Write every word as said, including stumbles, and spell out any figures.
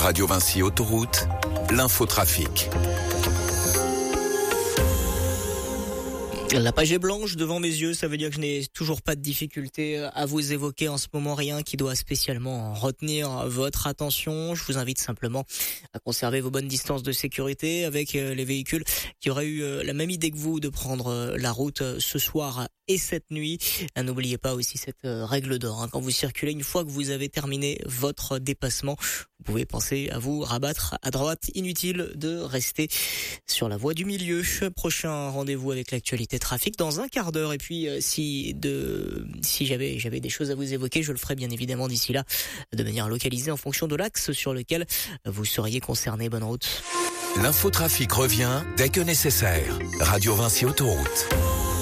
Radio Vinci Autoroute, l'infotrafic. La page est blanche devant mes yeux, ça veut dire que je n'ai toujours pas de difficulté à vous évoquer en ce moment, rien qui doit spécialement retenir votre attention. Je vous invite simplement à conserver vos bonnes distances de sécurité avec les véhicules qui auraient eu la même idée que vous de prendre la route ce soir et cette nuit. N'oubliez pas aussi cette règle d'or, hein. Quand vous circulez, une fois que vous avez terminé votre dépassement, vous pouvez penser à vous rabattre à droite. Inutile de rester sur la voie du milieu. Prochain rendez-vous avec l'actualité trafic dans un quart d'heure. Et puis si de si j'avais j'avais des choses à vous évoquer, je le ferai bien évidemment d'ici là de manière localisée en fonction de l'axe sur lequel vous seriez concerné. Bonne route. L'infotrafic revient dès que nécessaire. Radio Vinci Autoroute.